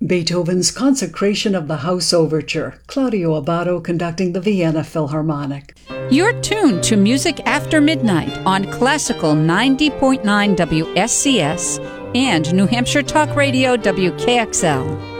Beethoven's Consecration of the House Overture, Claudio Abbado conducting the Vienna Philharmonic. You're tuned to Music After Midnight on Classical 90.9 WSCS and New Hampshire Talk Radio WKXL.